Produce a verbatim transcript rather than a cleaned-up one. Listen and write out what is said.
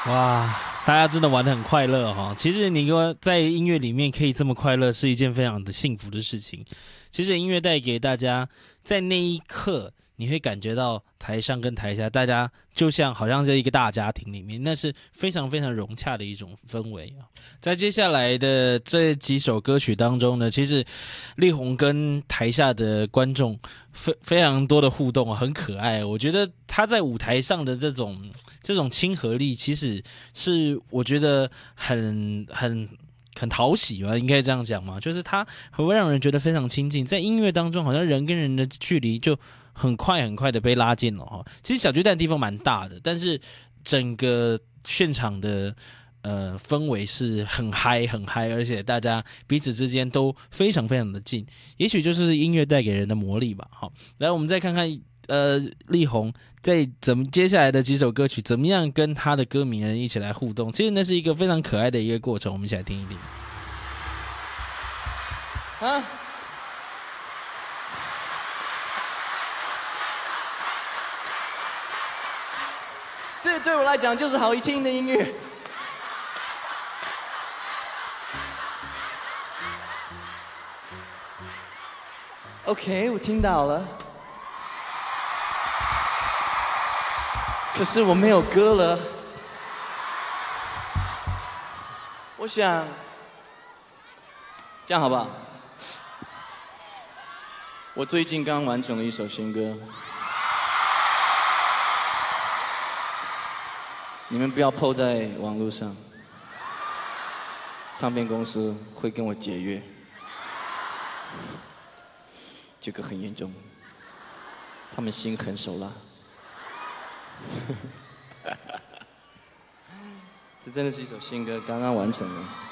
哇，大家真的玩得很快乐哈、哦。其实你说在音乐里面可以这么快乐，是一件非常的幸福的事情。其实音乐带给大家，在那一刻，你会感觉到台上跟台下，大家就像好像在一个大家庭里面，那是非常非常融洽的一种氛围啊。在接下来的这几首歌曲当中呢，其实力宏跟台下的观众非非常多的互动，很可爱。我觉得他在舞台上的这种这种亲和力，其实是我觉得很很。很讨喜吧，应该这样讲嘛，就是他会让人觉得非常亲近，在音乐当中，好像人跟人的距离就很快很快的被拉近了哈。其实小巨蛋的地方蛮大的，但是整个现场的呃氛围是很嗨很嗨，而且大家彼此之间都非常非常的近，也许就是音乐带给人的魔力吧。好，来我们再看看呃力宏在怎么接下来的几首歌曲怎么样跟他的歌迷人一起来互动，其实那是一个非常可爱的一个过程，我们一起来听一听。 啊！这对我来讲就是好听的音乐。OK， 我听到了。可是我没有歌了。我想，这样好不好？我最近刚完成了一首新歌，你们不要 po 在网络上，唱片公司会跟我解约，这个很严重，他们心狠手辣。这真的是一首新歌，刚刚完成了。